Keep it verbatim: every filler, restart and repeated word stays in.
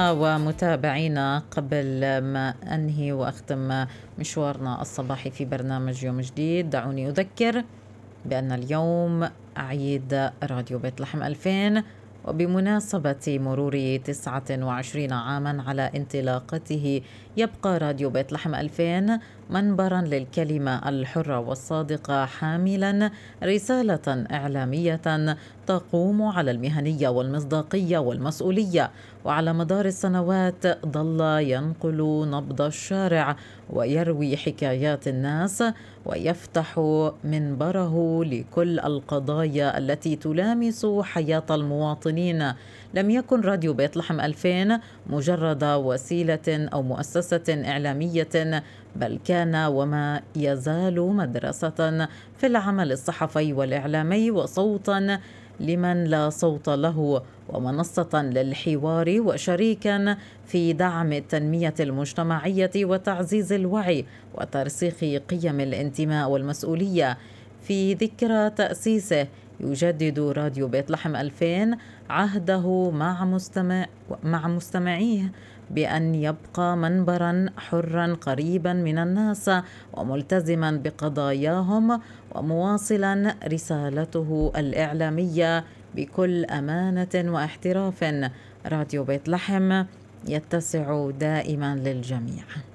مستمعينا ومتابعينا، قبل ما أنهي وأختم مشوارنا الصباحي في برنامج يوم جديد، دعوني أذكر بأن اليوم عيد راديو بيت لحم ألفين، وبمناسبة مرور تسعة وعشرين عاما على انطلاقته، يبقى راديو بيت لحم ألفين منبرا للكلمة الحرة والصادقة، حاملا رسالة إعلامية تقوم على المهنية والمصداقية والمسؤولية. وعلى مدار السنوات ظل ينقل نبض الشارع ويروي حكايات الناس ويفتح منبره لكل القضايا التي تلامس حياة المواطنين. لم يكن راديو بيت لحم ألفين مجرد وسيلة أو مؤسسة إعلامية، بل كان وما يزال مدرسة في العمل الصحفي والإعلامي، وصوتا لمن لا صوت له، ومنصة للحوار، وشريكا في دعم التنمية المجتمعية وتعزيز الوعي وترسيخ قيم الانتماء والمسؤولية. في ذكرى تأسيسه يجدد راديو بيت لحم ألفين عهده مع مستمع مع مستمعيه بأن يبقى منبرا حرا قريبا من الناس وملتزما بقضاياهم، ومواصلا رسالته الإعلامية بكل أمانة واحتراف. راديو بيت لحم يتسع دائما للجميع.